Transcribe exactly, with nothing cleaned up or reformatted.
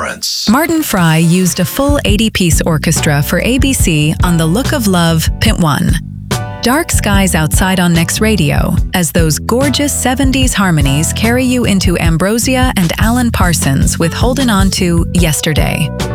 Lawrence. Martin Fry used a full eighty-piece orchestra for A B C on The Look of Love, P one. Dark Skies Outside on Next Radio, as those gorgeous seventies harmonies carry you into Ambrosia and Alan Parsons with Holdin' On to Yesterday.